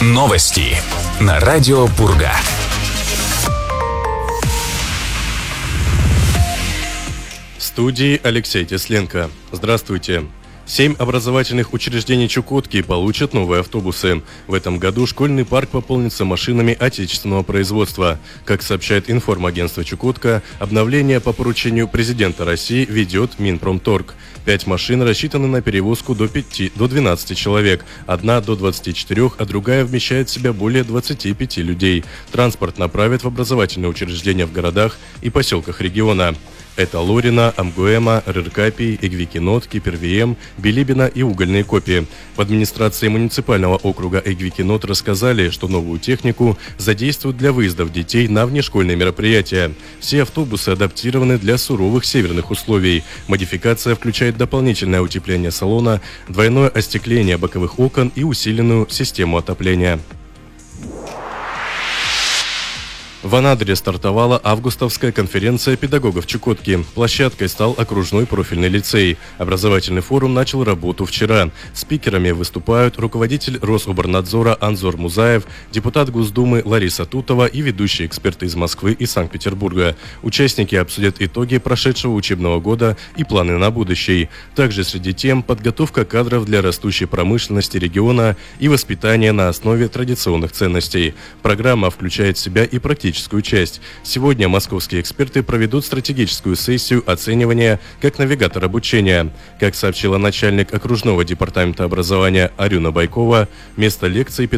Новости на радио Пурга. В студии Алексей Тесленко. Здравствуйте. 7 образовательных учреждений Чукотки получат новые автобусы. В этом году школьный парк пополнится машинами отечественного производства. Как сообщает информагентство Чукотка, обновление по поручению президента России ведет Минпромторг. 5 машин рассчитаны на перевозку до 12 человек, одна до 24, а другая вмещает в себя более 25 людей. Транспорт направят в образовательные учреждения в городах и поселках региона. Это Лорина, Амгуэма, Рыркапий, Эгвикинот, Кипервием, Билибина и Угольные Копи. В администрации муниципального округа Эгвикинот рассказали, что новую технику задействуют для выездов детей на внешкольные мероприятия. Все автобусы адаптированы для суровых северных условий. Модификация включает дополнительное утепление салона, двойное остекление боковых окон и усиленную систему отопления. В Анадыре стартовала августовская конференция педагогов Чукотки. Площадкой стал окружной профильный лицей. Образовательный форум начал работу вчера. Спикерами выступают руководитель Рособорнадзора Анзор Музаев, депутат Госдумы Лариса Тутова и ведущие эксперты из Москвы и Санкт-Петербурга. Участники обсудят итоги прошедшего учебного года и планы на будущий. Также среди тем подготовка кадров для растущей промышленности региона и воспитание на основе традиционных ценностей. Программа включает в себя и практическую часть. Сегодня московские эксперты проведут стратегическую сессию оценивания как навигатор обучения. Как сообщила начальник окружного департамента образования Арюна Байкова, место лекций